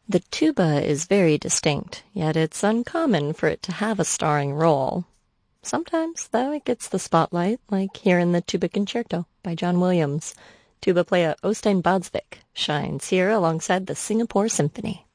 The tuba is very distinct, yet it's uncommon for it to have a starring role. Sometimes, though, it gets the spotlight, like here in the Tuba Concerto by John Williams. Tuba player Øystein Badsvik shines here alongside the Singapore Symphony.